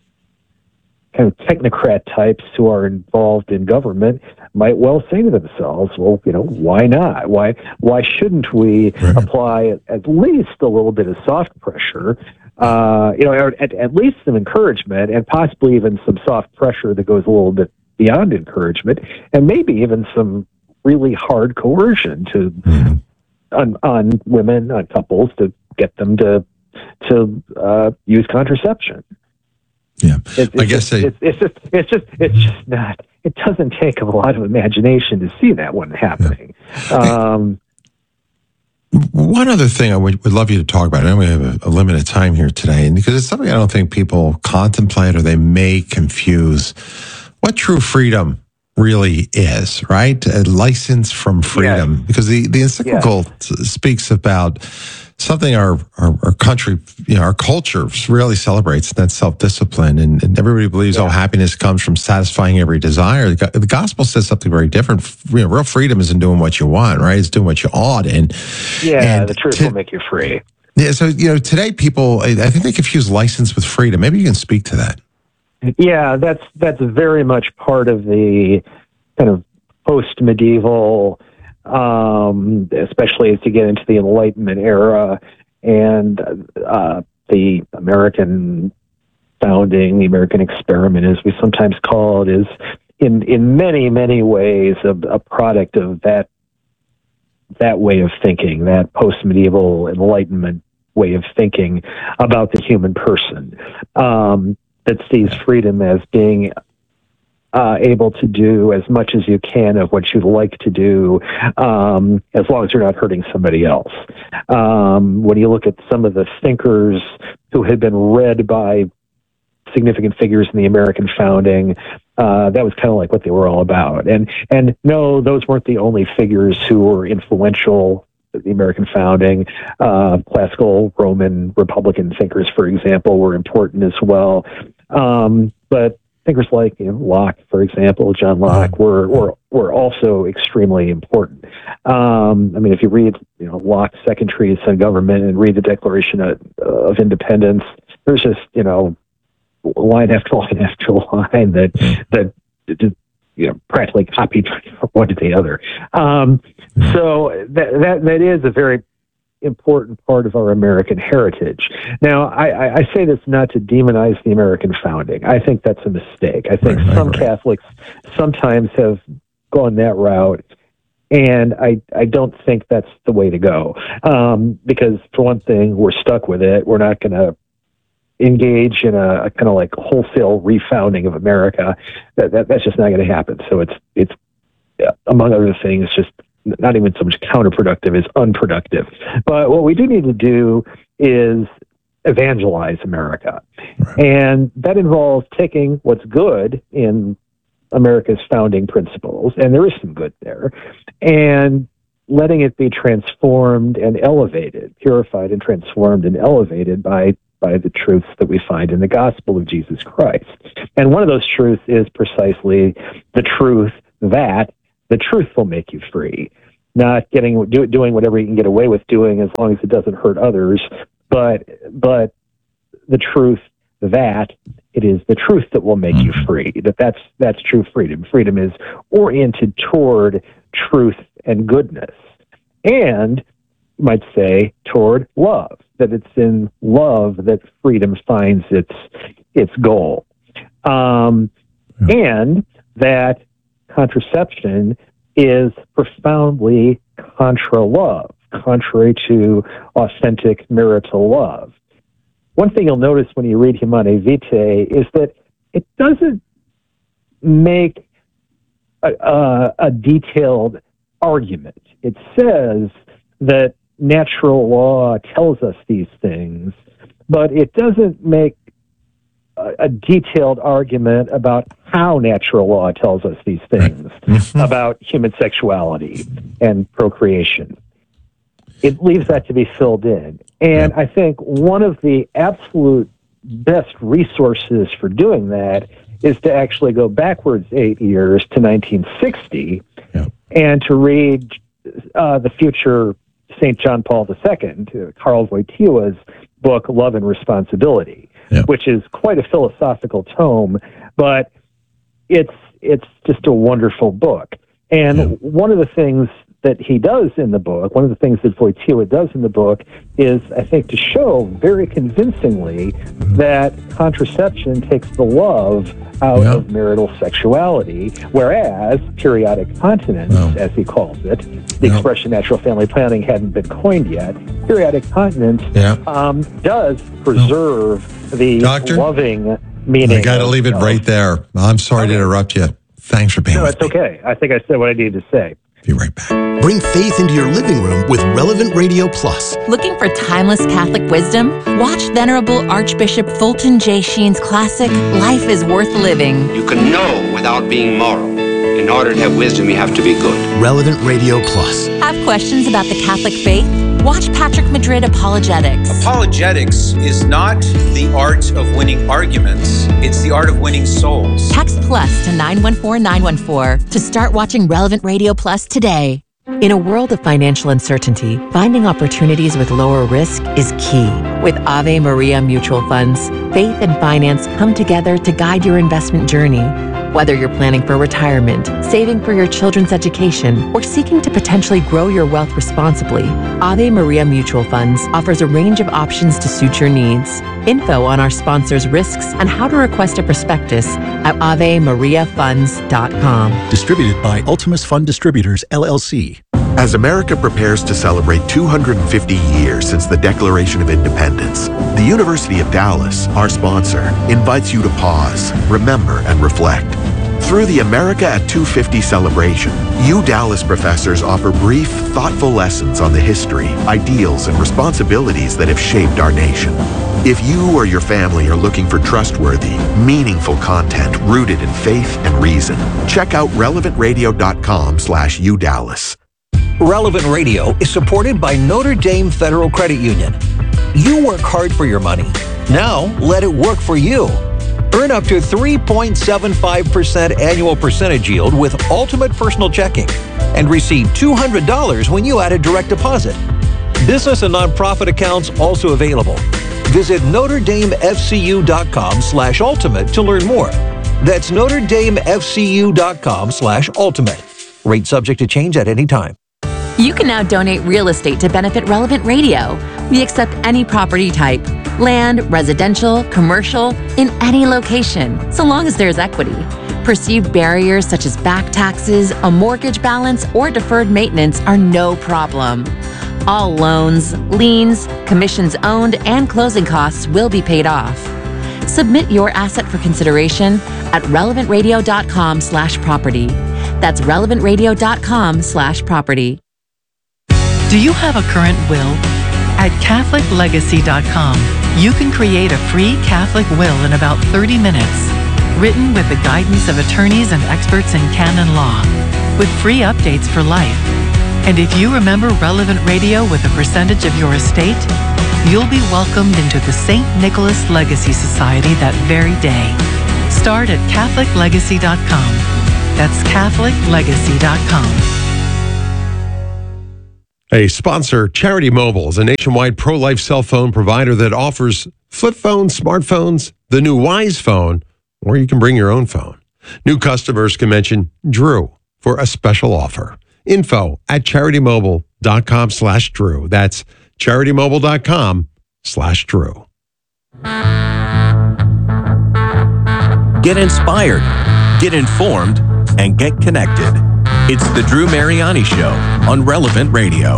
kind of technocrat types who are involved in government might well say to themselves, well, you know, why not? Why why shouldn't we right. apply at least a little bit of soft pressure? Uh, you know, at, at least some encouragement, and possibly even some soft pressure that goes a little bit beyond encouragement, and maybe even some really hard coercion to mm-hmm. on, on women, on couples, to get them to to uh, use contraception. Yeah, it's, it's I guess just, they, it's, it's just it's just it's just not. It doesn't take a lot of imagination to see that one happening. Yeah. Um, One other thing I would, would love you to talk about, I know we have a, a limited time here today, and because it's something I don't think people contemplate or they may confuse what true freedom really is, right? A license from freedom. Yes. Because the, the encyclical yes. speaks about something our, our, our country, you know, our culture really celebrates, and that's self-discipline. And, and everybody believes, yeah. oh, happiness comes from satisfying every desire. The, the gospel says something very different. You know, real freedom isn't doing what you want, right? It's doing what you ought. And yeah, and the truth to, will make you free. Yeah, so, you know, today people, I, I think they confuse license with freedom. Maybe you can speak to that. Yeah, that's that's very much part of the kind of post-medieval, um, especially as you get into the Enlightenment era and uh, the American founding, the American experiment, as we sometimes call it, is in in many many ways a, a product of that that way of thinking, that post-medieval Enlightenment way of thinking about the human person, um, that sees freedom as being Uh, able to do as much as you can of what you'd like to do, um, as long as you're not hurting somebody else. Um, when you look at some of the thinkers who had been read by significant figures in the American founding, uh, that was kind of like what they were all about. And and no, those weren't the only figures who were influential in the American founding. Uh, classical Roman Republican thinkers, for example, were important as well. Um, but thinkers like you know, Locke, for example, John Locke, were were were also extremely important. Um, I mean, if you read you know Locke's Second Treatise on Government and read the Declaration of, of Independence, there's just you know line after line after line that that you know practically copied from one to the other. Um, so that that that is a very important part of our American heritage. Now, I, I say this not to demonize the American founding. I think that's a mistake. I think right, some right. Catholics sometimes have gone that route, and I, I don't think that's the way to go. Um, because, for one thing, we're stuck with it. We're not going to engage in a, a kind of like wholesale refounding of America. That, that That's just not going to happen. So it's, it's among other things, just not even so much counterproductive as unproductive. But what we do need to do is evangelize America. Right. And that involves taking what's good in America's founding principles, and there is some good there, and letting it be transformed and elevated, purified and transformed and elevated by by the truths that we find in the gospel of Jesus Christ. And one of those truths is precisely the truth that the truth will make you free. Not getting do, doing whatever you can get away with doing as long as it doesn't hurt others, but but the truth that it is the truth that will make you free. That that's that's true freedom. Freedom is oriented toward truth and goodness, and you might say toward love. That it's in love that freedom finds its its goal, um, and that contraception is profoundly contra love, contrary to authentic marital love. One thing you'll notice when you read Humanae Vitae is that it doesn't make a, a, a detailed argument. It says that natural law tells us these things, but it doesn't make a, a detailed argument about how natural law tells us these things about human sexuality and procreation. It leaves that to be filled in. And I think one of the absolute best resources for doing that is to actually go backwards eight years to nineteen sixty yeah. and to read uh, the future Saint John Paul the Second, uh, Karl Wojtyła's book, Love and Responsibility, yeah. which is quite a philosophical tome, but it's it's just a wonderful book. And yeah. one of the things that he does in the book, one of the things that Wojtyła does in the book is, I think, to show very convincingly mm-hmm. that contraception takes the love out yeah. of marital sexuality, whereas periodic continence, wow. as he calls it, the yeah. expression natural family planning hadn't been coined yet, periodic continence yeah. um, does preserve no. the Doctor? loving meaning. I got to leave it of, right there. I'm sorry okay. to interrupt you. Thanks for being no, with me. No, it's okay. I think I said what I needed to say. Be right back. Bring faith into your living room with Relevant Radio Plus. Looking for timeless Catholic wisdom? Watch Venerable Archbishop Fulton J. Sheen's classic, Life is Worth Living. You can know without being moral. In order to have wisdom, you have to be good. Relevant Radio Plus. Have questions about the Catholic faith? Watch Patrick Madrid Apologetics. Apologetics is not the art of winning arguments. It's the art of winning souls. Text plus to nine one four nine one four to start watching Relevant Radio Plus today. In a world of financial uncertainty, finding opportunities with lower risk is key. With Ave Maria Mutual Funds, faith and finance come together to guide your investment journey. Whether you're planning for retirement, saving for your children's education, or seeking to potentially grow your wealth responsibly, Ave Maria Mutual Funds offers a range of options to suit your needs. Info on our sponsors' risks and how to request a prospectus at ave maria funds dot com. Distributed by Ultimus Fund Distributors, L L C. As America prepares to celebrate two hundred fifty years since the Declaration of Independence, the University of Dallas, our sponsor, invites you to pause, remember, and reflect. Through the America at two fifty celebration, U Dallas professors offer brief, thoughtful lessons on the history, ideals, and responsibilities that have shaped our nation. If you or your family are looking for trustworthy, meaningful content rooted in faith and reason, check out relevant radio dot com slash U Dallas. Relevant Radio is supported by Notre Dame Federal Credit Union. You work hard for your money. Now, let it work for you. Earn up to three point seven five percent annual percentage yield with Ultimate Personal Checking and receive two hundred dollars when you add a direct deposit. Business and nonprofit accounts also available. Visit Notre Dame F C U dot com slash ultimate to learn more. That's Notre Dame F C U dot com slash ultimate. Rate subject to change at any time. You can now donate real estate to benefit Relevant Radio. We accept any property type, land, residential, commercial, in any location, so long as there's equity. Perceived barriers such as back taxes, a mortgage balance, or deferred maintenance are no problem. All loans, liens, commissions owned, and closing costs will be paid off. Submit your asset for consideration at relevant radio dot com slash property. That's relevant radio dot com slash property. Do you have a current will? At Catholic Legacy dot com, you can create a free Catholic will in about thirty minutes, written with the guidance of attorneys and experts in canon law, with free updates for life. And if you remember Relevant Radio with a percentage of your estate, you'll be welcomed into the Saint Nicholas Legacy Society that very day. Start at Catholic Legacy dot com. That's Catholic Legacy dot com. A sponsor, Charity Mobile, is a nationwide pro-life cell phone provider that offers flip phones, smartphones, the new Wise phone, or you can bring your own phone. New customers can mention Drew for a special offer. Info at CharityMobile.com slash Drew. That's CharityMobile.com slash Drew. Get inspired, get informed, and get connected. It's the Drew Mariani Show on Relevant Radio.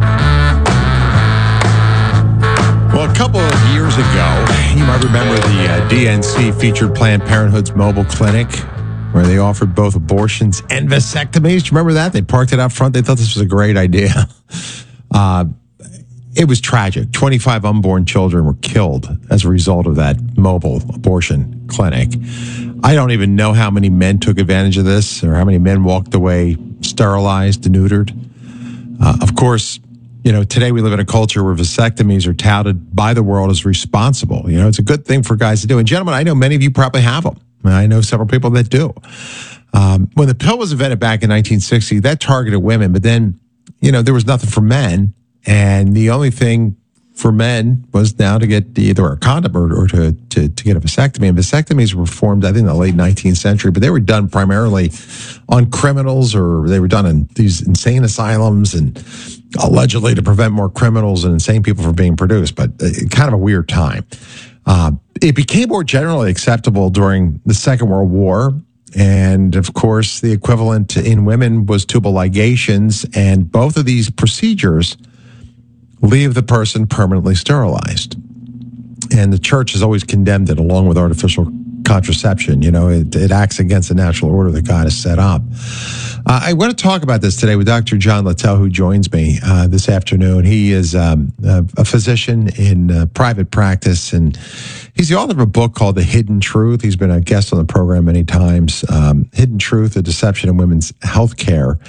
Well, a couple of years ago, you might remember the uh, D N C featured Planned Parenthood's mobile clinic where they offered both abortions and vasectomies. Do you remember that? They parked it out front. They thought this was a great idea. Uh, it was tragic. twenty-five unborn children were killed as a result of that mobile abortion clinic. I don't even know how many men took advantage of this or how many men walked away sterilized, denuded. Uh, of course, you know, today we live in a culture where vasectomies are touted by the world as responsible. You know, it's a good thing for guys to do. And gentlemen, I know many of you probably have them. I know several people that do. Um, when the pill was invented back in nineteen sixty, that targeted women. But then, you know, there was nothing for men. And the only thing for men was now to get either a condom or, or to, to, to get a vasectomy. And vasectomies were performed, I think, in the late nineteenth century, but they were done primarily on criminals, or they were done in these insane asylums and allegedly to prevent more criminals and insane people from being produced, but uh, kind of a weird time. Uh, it became more generally acceptable during the Second World War. And of course, the equivalent in women was tubal ligations. And both of these procedures leave the person permanently sterilized. And the church has always condemned it along with artificial contraception. You know, it, it acts against the natural order that God has set up. Uh, I want to talk about this today with Doctor John Littell, who joins me uh, this afternoon. He is um, a, a physician in uh, private practice, and he's the author of a book called The Hidden Truth. He's been a guest on the program many times. Um, Hidden Truth, The Deception in Women's Healthcare.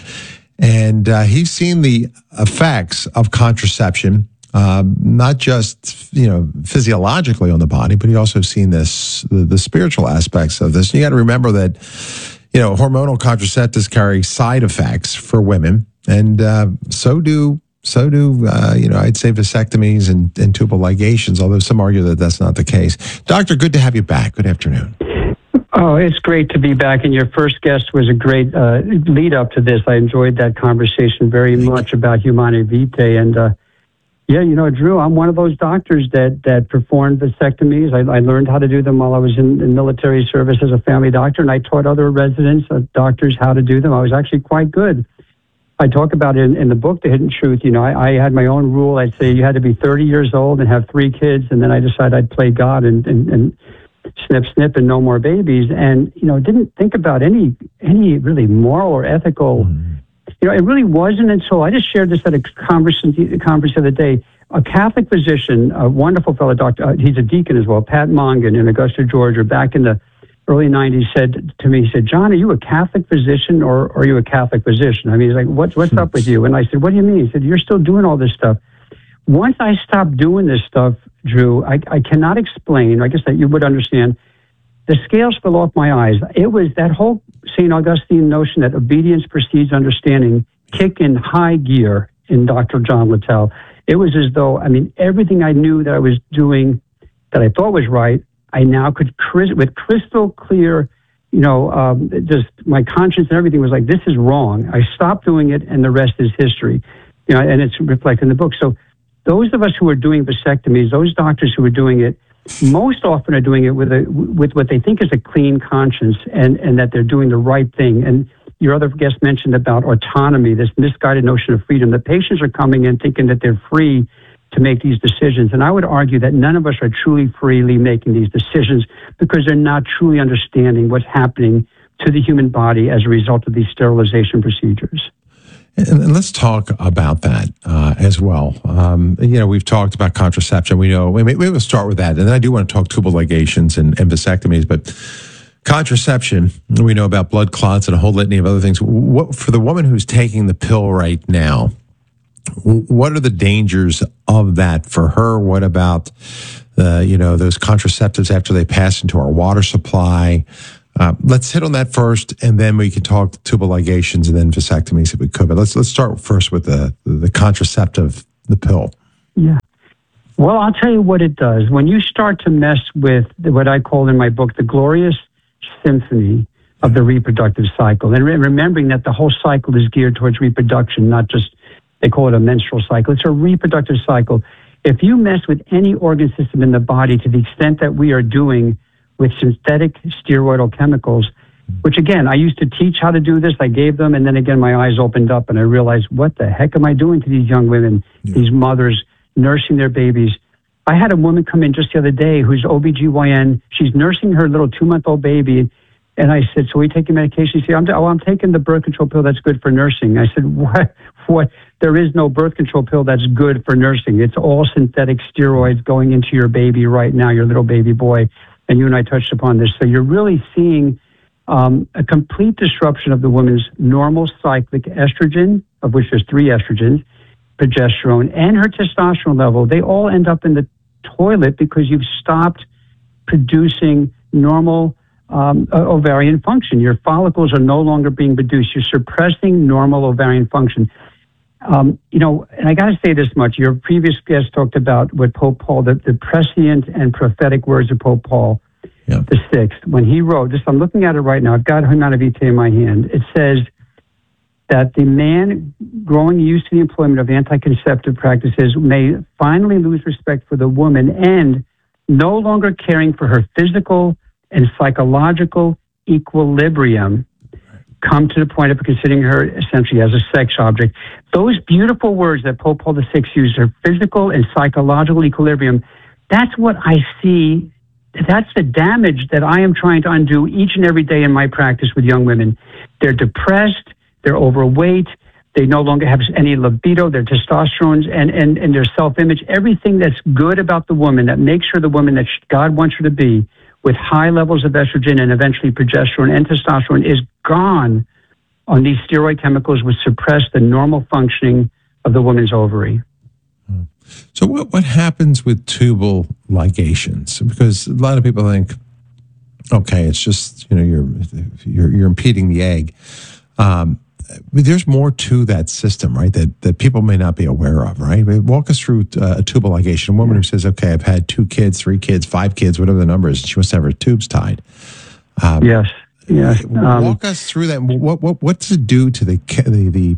And uh, he's seen the effects of contraception, um, not just, you know, physiologically on the body, but he also seen this, the, the spiritual aspects of this. And you got to remember that, you know, hormonal contraceptives carry side effects for women, and uh, so do, so do, uh, you know, I'd say vasectomies and, and tubal ligations, although some argue that that's not the case. Doctor, good to have you back. Good afternoon. Oh, it's great to be back, and your first guest was a great uh, lead up to this. I enjoyed that conversation very much about Humanae Vitae, and uh, yeah, you know, Drew, I'm one of those doctors that that performed vasectomies. I, I learned how to do them while I was in, in military service as a family doctor, and I taught other residents, uh, doctors, how to do them. I was actually quite good. I talk about it in, in the book, The Hidden Truth. You know, I, I had my own rule. I'd say you had to be thirty years old and have three kids, and then I decided I'd play God and and, and snip, snip, and no more babies. And, you know, didn't think about any any really moral or ethical. Mm. You know, it really wasn't until I just shared this at a conference, a conference the other day. A Catholic physician, a wonderful fellow doctor, uh, he's a deacon as well, Pat Mongan in Augusta, Georgia, back in the early nineties, said to me, he said, "John, are you a Catholic physician or, or are you a Catholic physician?" I mean, he's like, what's, what's up with you? And I said, "What do you mean?" He said, "You're still doing all this stuff." Once I stopped doing this stuff, Drew, I, I cannot explain, I guess that you would understand, the scales fell off my eyes. It was that whole Saint Augustine notion that obedience precedes understanding kick in high gear in Doctor John Littell. It was as though, I mean, everything I knew that I was doing that I thought was right, I now could, with crystal clear, you know, um, just my conscience and everything was like, this is wrong. I stopped doing it, and the rest is history. You know, and it's reflected in the book. So those of us who are doing vasectomies, those doctors who are doing it, most often are doing it with a with what they think is a clean conscience, and, and that they're doing the right thing. And your other guest mentioned about autonomy, this misguided notion of freedom. The patients are coming in thinking that they're free to make these decisions. And I would argue that none of us are truly freely making these decisions because they're not truly understanding what's happening to the human body as a result of these sterilization procedures. And, and let's talk about that uh, as well. Um, you know, we've talked about contraception. We know, maybe we'll start with that. And then I do want to talk tubal ligations and, and vasectomies. But contraception, we know about blood clots and a whole litany of other things. What, for the woman who's taking the pill right now, what are the dangers of that for her? What about, uh, you know, those contraceptives after they pass into our water supply? Uh, let's hit on that first, and then we can talk tubal ligations and then vasectomies if we could. But let's let's start first with the the contraceptive, the pill. Yeah. Well, I'll tell you what it does. When you start to mess with what I call in my book the glorious symphony of the reproductive cycle, and re- remembering that the whole cycle is geared towards reproduction, not just, they call it a menstrual cycle. It's a reproductive cycle. If you mess with any organ system in the body to the extent that we are doing with synthetic steroidal chemicals, which again, I used to teach how to do this. I gave them, and then again, my eyes opened up and I realized, what the heck am I doing to these young women, yeah. these mothers nursing their babies? I had a woman come in just the other day who's O B G Y N. She's nursing her little two-month-old baby. And I said, so are you taking medication? She said, I'm, oh, I'm taking the birth control pill that's good for nursing. I said, what? What? There is no birth control pill that's good for nursing. It's all synthetic steroids going into your baby right now, your little baby boy. And you and I touched upon this. So you're really seeing um, a complete disruption of the woman's normal cyclic estrogen, of which there's three estrogens, progesterone, and her testosterone level. They all end up in the toilet because you've stopped producing normal um, uh, ovarian function. Your follicles are no longer being produced. You're suppressing normal ovarian function. Um, you know, and I got to say this much. Your previous guest talked about what Pope Paul, the, the prescient and prophetic words of Pope Paul yeah. the Sixth, when he wrote this. I'm looking at it right now. I've got Humanae Vitae in my hand. It says that the man growing used to the employment of anti-conceptive practices may finally lose respect for the woman and no longer caring for her physical and psychological equilibrium, come to the point of considering her essentially as a sex object. Those beautiful words that Pope Paul the Sixth used, her physical and psychological equilibrium, that's what I see. That's the damage that I am trying to undo each and every day in my practice with young women. They're depressed, they're overweight, they no longer have any libido, their testosterone and, and, and their self-image. Everything that's good about the woman, that makes her the woman that God wants her to be, with high levels of estrogen and eventually progesterone and testosterone, is gone on these steroid chemicals, which suppress the normal functioning of the woman's ovary. So what, what happens with tubal ligations? Because a lot of people think, okay, it's just, you know, you're you're, you're impeding the egg. Um, but there's more to that system, right, that, that people may not be aware of, right? Walk us through uh, a tubal ligation. A woman who says, okay, I've had two kids, three kids, five kids, whatever the number is, she must have her tubes tied. Um, yes, yes. Um, walk us through that. What, what, what does it do to the, the, the,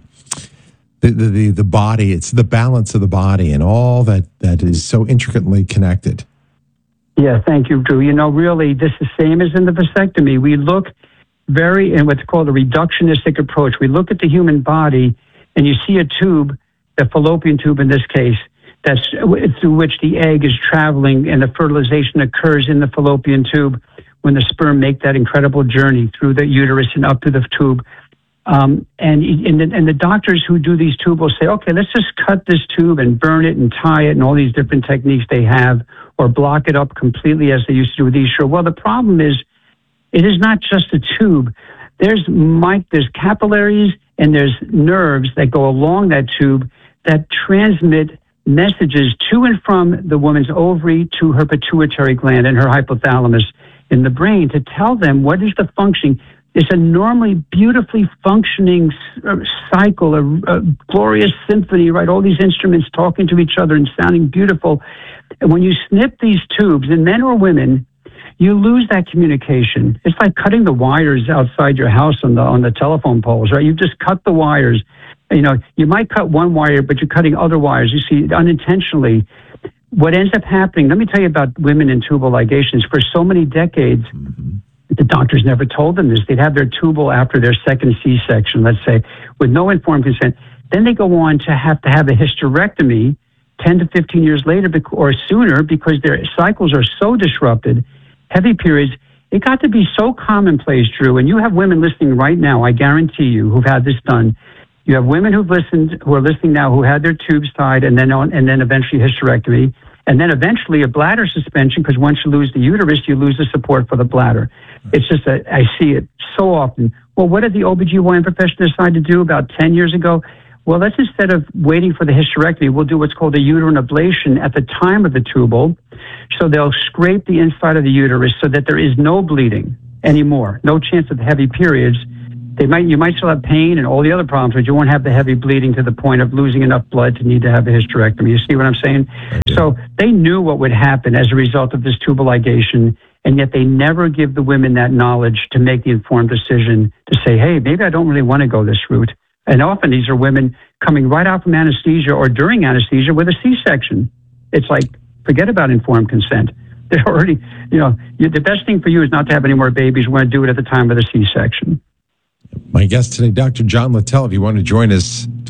the, the, the body? It's the balance of the body and all that, that is so intricately connected. Yeah, thank you, Drew. You know, really, this is the same as in the vasectomy. We look very, in what's called a reductionistic approach. We look at the human body and you see a tube, the fallopian tube in this case, that's through which the egg is traveling and the fertilization occurs in the fallopian tube when the sperm make that incredible journey through the uterus and up to the tube. Um, and, and, the, and the doctors who do these tubes will say, okay, let's just cut this tube and burn it and tie it and all these different techniques they have, or block it up completely as they used to do with these. Sure. Well, the problem is, it is not just a tube. There's mic, there's capillaries and there's nerves that go along that tube that transmit messages to and from the woman's ovary to her pituitary gland and her hypothalamus in the brain to tell them what is the functioning. It's a normally beautifully functioning cycle, a, a glorious symphony, right? All these instruments talking to each other and sounding beautiful. And when you snip these tubes, in men or women, you lose that communication. It's like cutting the wires outside your house on the on the telephone poles, right? You just cut the wires. You know, you might cut one wire, but you're cutting other wires. You see, unintentionally. What ends up happening, let me tell you about women in tubal ligations. For so many decades, mm-hmm. the doctors never told them this. They'd have their tubal after their second C-section, let's say, with no informed consent. Then they go on to have to have a hysterectomy ten to fifteen years later or sooner because their cycles are so disrupted. Heavy periods, it got to be so commonplace, Drew, and you have women listening right now, I guarantee you, who've had this done. You have women who've listened, who are listening now, who had their tubes tied and then on, and then eventually hysterectomy. And then eventually a bladder suspension, because once you lose the uterus, you lose the support for the bladder. It's just, a, I see it so often. Well, what did the O B G Y N profession decide to do about ten years ago? Well, let's, instead of waiting for the hysterectomy, we'll do what's called a uterine ablation at the time of the tubal. So they'll scrape the inside of the uterus so that there is no bleeding anymore, no chance of heavy periods. They might, you might still have pain and all the other problems, but you won't have the heavy bleeding to the point of losing enough blood to need to have a hysterectomy. You see what I'm saying? So they knew what would happen as a result of this tubal ligation, and yet they never give the women that knowledge to make the informed decision to say, hey, maybe I don't really want to go this route. And often these are women coming right out from anesthesia or during anesthesia with a C-section. It's like, forget about informed consent. They're already, you know, you, the best thing for you is not to have any more babies. We want to do it at the time of the C-section. My guest today, Doctor John Littell. If you want to join us